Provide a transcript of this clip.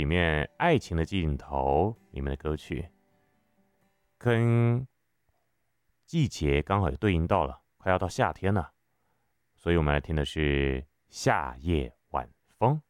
面《爱情的尽头》里面的歌曲，跟季节刚好也对应到了，快要到夏天了，所以我们来听的是《夏夜晚风》。